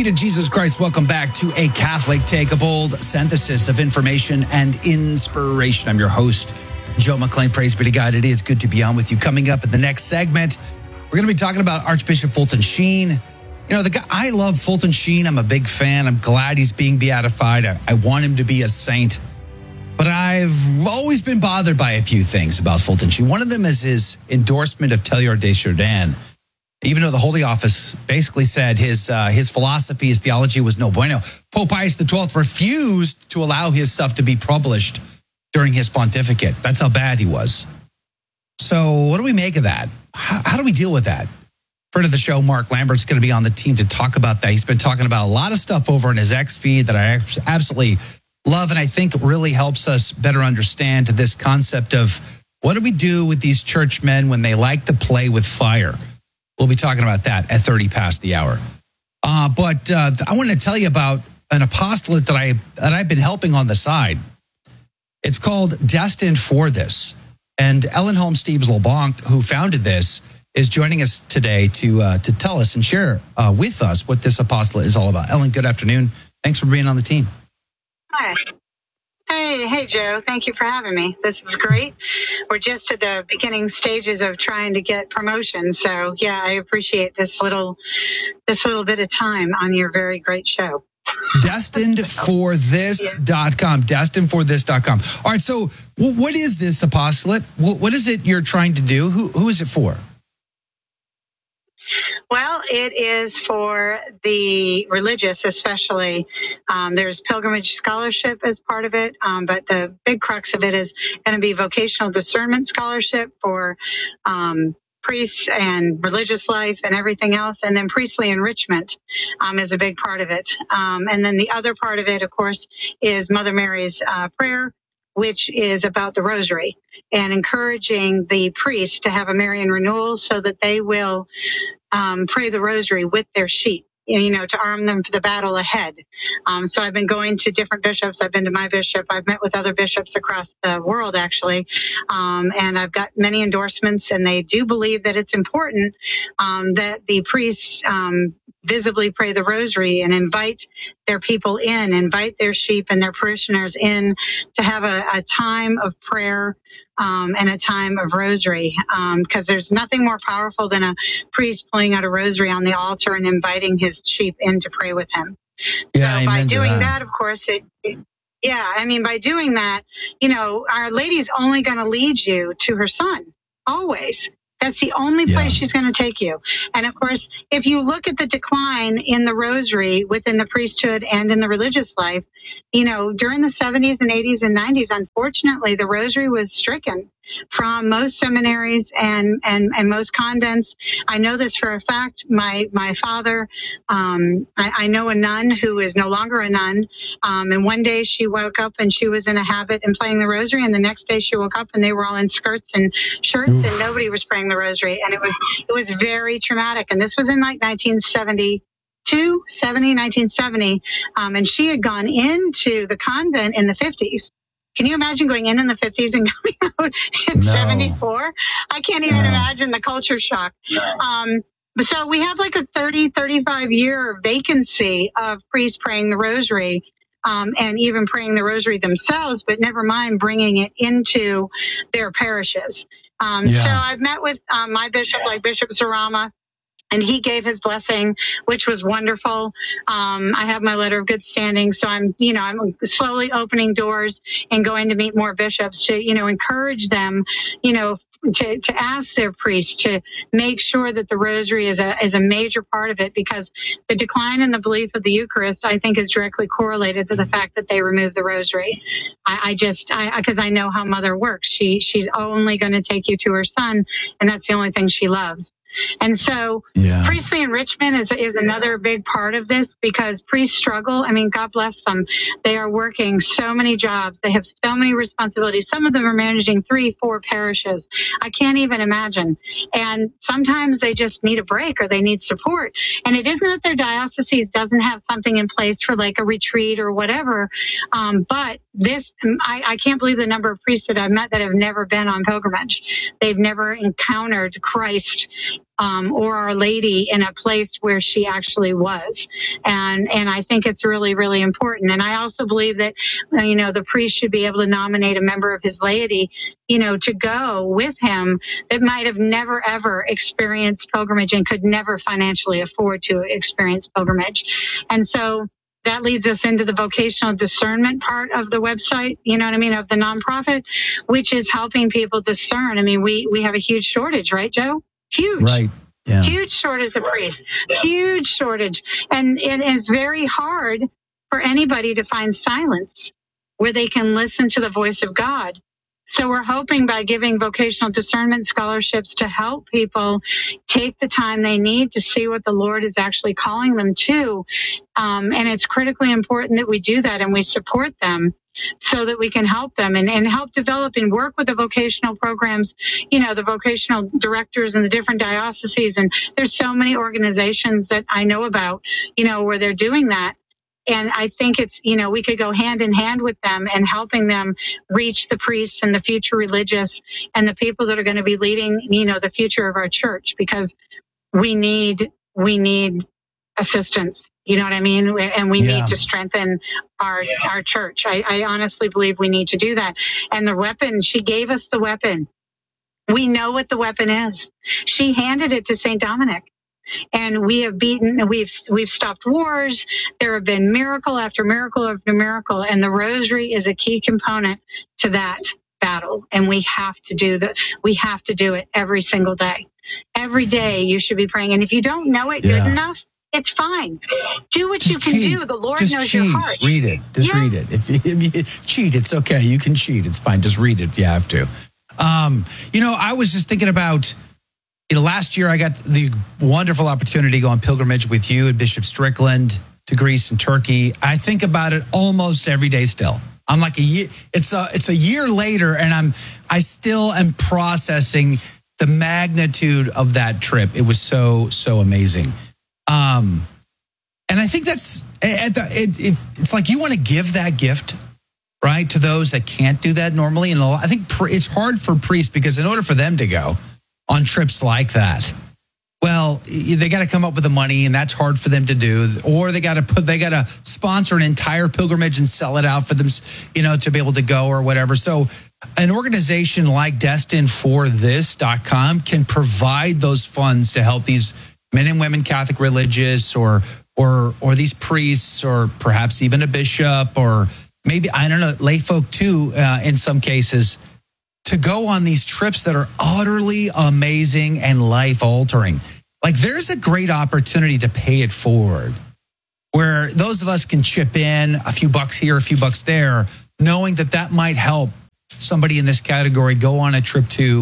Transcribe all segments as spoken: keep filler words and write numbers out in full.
to Jesus Christ. Welcome back to A Catholic Take, a bold synthesis of information and inspiration. I'm your host, Joe McClain. Praise be to God. It is good to be on with you. Coming up in the next segment, we're going to be talking about Archbishop Fulton Sheen. You know, the guy, I love Fulton Sheen. I'm a big fan. I'm glad he's being beatified. I, I want him to be a saint. But I've always been bothered by a few things about Fulton Sheen. One of them is his endorsement of Teilhard de Chardin. Even though the Holy Office basically said his uh, his philosophy, his theology was no bueno, Pope Pius the twelfth refused to allow his stuff to be published during his pontificate. That's how bad he was. So what do we make of that? How, how do we deal with that? Friend of the show, Mark Lambert's going to be on the team to talk about that. He's been talking about a lot of stuff over in his X feed that I absolutely love, and I think really helps us better understand this concept of what do we do with these churchmen when they like to play with fire? We'll be talking about that at thirty past the hour. Uh, but uh, I want to tell you about an apostolate that, I, that I've been helping on the side. It's called Destined for This. And Ellen Holmes Steeves LeBlanc, who founded this, is joining us today to uh, to tell us and share uh, with us what this apostolate is all about. Ellen, good afternoon. Thanks for being on the team. Hi. Hey, hey, Joe. Thank you for having me. This is great. We're just at the beginning stages of trying to get promotion. So, yeah, I appreciate this little this little bit of time on your very great show. destined for this dot com. destined for this dot com. All right, so what is this apostolate? What is it you're trying to do? Who Who is it for? Well, it is for the religious, especially. Um, there's pilgrimage scholarship as part of it, um, but the big crux of it is going to be vocational discernment scholarship for um, priests and religious life and everything else, and then priestly enrichment um, is a big part of it. Um, and then the other part of it, of course, is Mother Mary's uh, prayer, which is about the rosary and encouraging the priests to have a Marian renewal so that they will um, pray the rosary with their sheep, you know, to arm them for the battle ahead. Um, so I've been going to different bishops. I've been to my bishop. I've met with other bishops across the world, actually. Um, and I've got many endorsements, and they do believe that it's important um, that the priests um, visibly pray the rosary and invite their people in, invite their sheep and their parishioners in to have a, a time of prayer Um, and a time of rosary, because um, there's nothing more powerful than a priest pulling out a rosary on the altar and inviting his sheep in to pray with him. Yeah, so by doing that. that, of course, it, it, yeah, I mean, by doing that, you know, Our Lady's only going to lead you to her son, always. That's the only place yeah. she's going to take you. And of course, if you look at the decline in the rosary within the priesthood and in the religious life, you know, during the seventies and eighties and nineties, unfortunately, the rosary was stricken from most seminaries and, and, and most convents. I know this for a fact. My my father, um, I, I know a nun who is no longer a nun. Um, and one day she woke up and she was in a habit and playing the rosary. And the next day she woke up and they were all in skirts and shirts Oof. and nobody was praying the rosary. And it was it was very traumatic. And this was in like nineteen seventy-two, seventy, nineteen seventy. Um, and she had gone into the convent in the fifties. Can you imagine going in in the fifties and going out in no. seventy-four? I can't even no. imagine the culture shock. No. Um, so we have like a thirty, thirty-five year vacancy of priests praying the rosary um, and even praying the rosary themselves, but never mind bringing it into their parishes. Um, yeah. So I've met with um, my bishop, like Bishop Zarama, and he gave his blessing, which was wonderful. Um, I have my letter of good standing. So I'm, you know, I'm slowly opening doors and going to meet more bishops to, you know, encourage them, you know, to, to ask their priests to make sure that the rosary is a, is a major part of it, because the decline in the belief of the Eucharist, I think, is directly correlated to the fact that they removed the rosary. I, I just, I, because I know how Mother works. She, she's only going to take you to her son, and that's the only thing she loves. And so yeah. priestly enrichment is is another big part of this, because priests struggle. I mean, God bless them. They are working so many jobs. They have so many responsibilities. Some of them are managing three, four parishes. I can't even imagine. And sometimes they just need a break or they need support. And it isn't that their diocese doesn't have something in place for like a retreat or whatever. Um, but this, I, I can't believe the number of priests that I've met that have never been on pilgrimage. They've never encountered Christ Um, or Our Lady in a place where she actually was. And, and I think it's really, really important. And I also believe that, you know, the priest should be able to nominate a member of his laity, you know, to go with him that might have never, ever experienced pilgrimage and could never financially afford to experience pilgrimage. And so that leads us into the vocational discernment part of the website, you know what I mean, of the nonprofit, which is helping people discern. I mean, we, we have a huge shortage, right, Joe? Huge. Right. Yeah. Huge shortage of priests. Huge shortage. And it is very hard for anybody to find silence where they can listen to the voice of God. So we're hoping by giving vocational discernment scholarships to help people take the time they need to see what the Lord is actually calling them to. Um, and it's critically important that we do that and we support them so that we can help them and, and help develop and work with the vocational programs, you know, the vocational directors in the different dioceses. And there's so many organizations that I know about, you know, where they're doing that. And I think it's, you know, we could go hand in hand with them and helping them reach the priests and the future religious and the people that are going to be leading, you know, the future of our church, because we need, we need assistance. You know what I mean? And we yeah. need to strengthen our, our church. I, I honestly believe we need to do that. And the weapon, she gave us the weapon. We know what the weapon is. She handed it to Saint Dominic. And we have beaten, we've we've stopped wars. There have been miracle after miracle after miracle, and the rosary is a key component to that battle. And we have to do that. We have to do it every single day. Every day you should be praying. And if you don't know it yeah. good enough, it's fine. Do what Just you can cheat. do. The Lord Just knows cheat. your heart. Read it. Just yeah. read it. If you, if you cheat, it's okay. You can cheat. It's fine. Just read it if you have to. Um, you know, I was just thinking about. You know, last year, I got the wonderful opportunity to go on pilgrimage with you and Bishop Strickland to Greece and Turkey. I think about it almost every day still. I'm like a year, it's a, it's a year later, and I'm, I still am processing the magnitude of that trip. It was so, so amazing. Um, and I think that's, at the, it, it, it's like you want to give that gift, right, to those that can't do that normally. And I think it's hard for priests because in order for them to go on trips like that, well, they got to come up with the money, and that's hard for them to do. Or they got to put, they got to sponsor an entire pilgrimage and sell it out for them, you know, to be able to go or whatever. So, an organization like Destined For This dot com can provide those funds to help these men and women Catholic religious, or or or these priests, or perhaps even a bishop, or maybe I don't know, lay folk too, uh, in some cases, to go on these trips that are utterly amazing and life-altering. Like, there's a great opportunity to pay it forward, where those of us can chip in a few bucks here, a few bucks there, knowing that that might help somebody in this category go on a trip to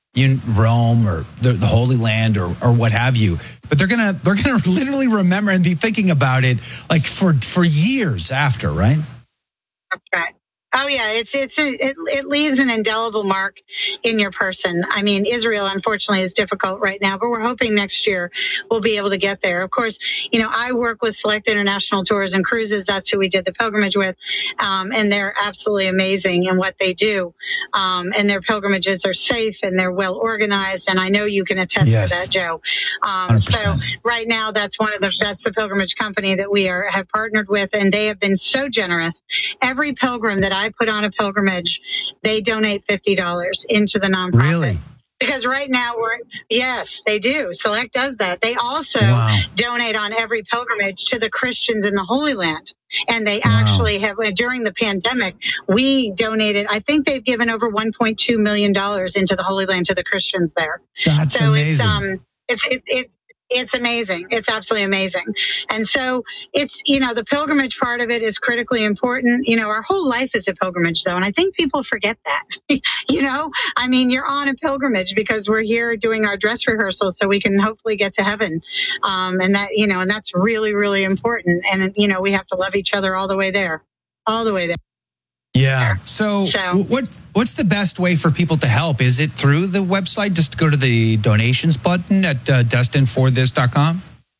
Rome or the, the Holy Land or or what have you. But they're gonna they're gonna literally remember and be thinking about it like for for years after, right? That's right. Oh yeah, it's it's it, it leaves an indelible mark in your person. I mean, Israel unfortunately is difficult right now, but we're hoping next year we'll be able to get there. Of course, you know, I work with Select International Tours and Cruises. That's who we did the pilgrimage with, um, and they're absolutely amazing in what they do. Um, and their pilgrimages are safe and they're well organized. And I know you can attest yes. to that, Joe. Um, so right now, that's one of the that's the pilgrimage company that we are have partnered with, and they have been so generous. Every pilgrim that I put on a pilgrimage, they donate fifty dollars into the nonprofit. Really? Because right now we're, yes, they do. Select does that. They also wow. donate on every pilgrimage to the Christians in the Holy Land. And they wow. actually have, during the pandemic, we donated, I think they've given over one point two million dollars into the Holy Land to the Christians there. That's so amazing. It's, um, it's, it, it, It's amazing. It's absolutely amazing. And so it's, you know, the pilgrimage part of it is critically important. You know, our whole life is a pilgrimage, though. And I think people forget that. You know, I mean, you're on a pilgrimage because we're here doing our dress rehearsal so we can hopefully get to heaven. Um, and that, you know, and that's really, really important. And, you know, we have to love each other all the way there, all the way there. Yeah. So, so what what's the best way for people to help? Is it through the website? Just go to the donations button at uh, destined for this dot com?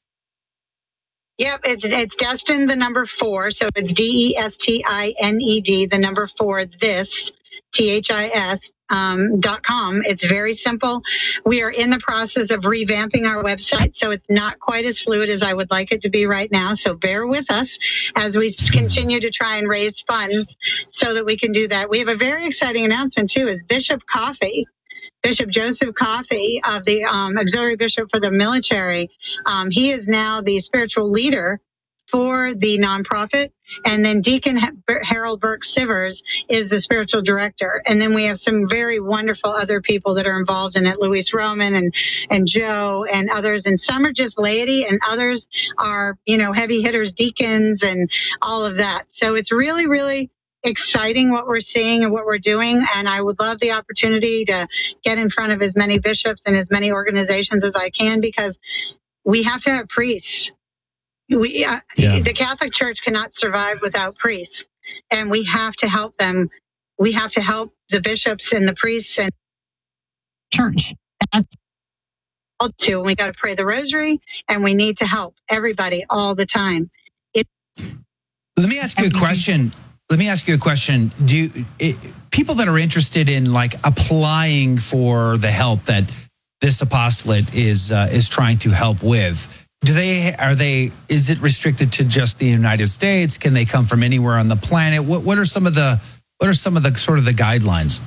Yep, it's it's Destined, the number four. So it's D E S T I N E D, the number four, this, T H I S, um, dot com. It's very simple. We are in the process of revamping our website, so it's not quite as fluid as I would like it to be right now. So bear with us as we continue to try and raise funds so that we can do that. We have a very exciting announcement, too, is Bishop Coffey. Bishop Joseph Coffey of the um, Auxiliary Bishop for the Military. Um, he is now the spiritual leader for the nonprofit. And then Deacon Harold Burke Sivers is the spiritual director. And then we have some very wonderful other people that are involved in it, Luis Roman and, and Joe and others. And some are just laity and others are, you know, heavy hitters, deacons and all of that. So it's really, really exciting what we're seeing and what we're doing. And I would love the opportunity to get in front of as many bishops and as many organizations as I can, because we have to have priests. We, uh, yeah. The Catholic Church cannot survive without priests, and we have to help them. We have to help the bishops and the priests and church. That's too. We got to pray the rosary, and we need to help everybody all the time. It- Let me ask you a question. Let me ask you a question. Do you, it, people that are interested in like applying for the help that this apostolate is uh, is trying to help with? Do they are they? Is it restricted to just the United States? Can they come from anywhere on the planet? What what are some of the what are some of the sort of the guidelines?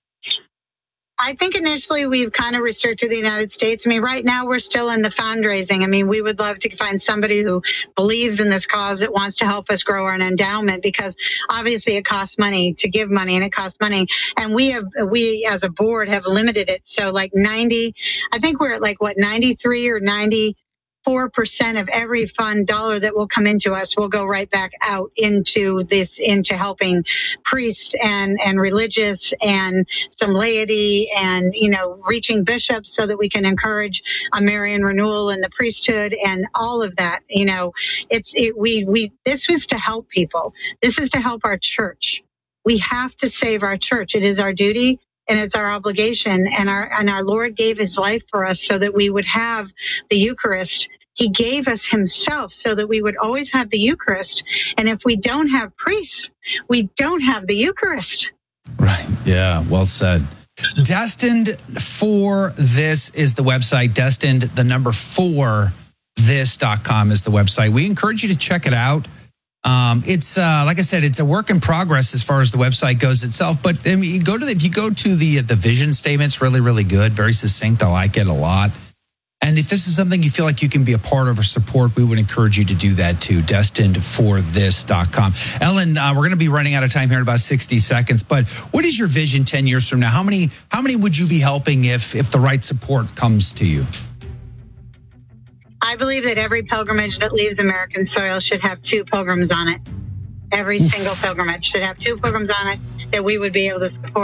I think initially we've kind of restricted the United States. I mean, right now we're still in the fundraising. I mean, we would love to find somebody who believes in this cause that wants to help us grow our endowment, because obviously it costs money to give money and it costs money. And we have, we as a board have limited it. So like ninety, I think we're at like what, ninety-three or ninety four percent of every fund dollar that will come into us will go right back out into this, into helping priests and, and religious and some laity and, you know, reaching bishops so that we can encourage a Marian renewal in the priesthood and all of that. You know, it's, it, we, we, this is to help people. This is to help our church. We have to save our church. It is our duty. And it's our obligation, and our and our Lord gave his life for us so that we would have the Eucharist. He gave us himself so that we would always have the Eucharist. And if we don't have priests, we don't have the Eucharist. Right. Yeah. Well said. Destined for This is the website. Destined, the number four, this dot com is the website. We encourage you to check it out. Um, it's uh, like I said, it's a work in progress as far as the website goes itself. But I mean, you go to the, if you go to the the vision statement, it's really, really good, very succinct. I like it a lot. And if this is something you feel like you can be a part of or support, we would encourage you to do that too. destined for this dot com. Ellen, uh, we're going to be running out of time here in about sixty seconds. But what is your vision ten years from now? How many how many would you be helping if if the right support comes to you? I believe that every pilgrimage that leaves American soil should have two pilgrims on it. Every Oof. single pilgrimage should have two pilgrims on it that we would be able to support.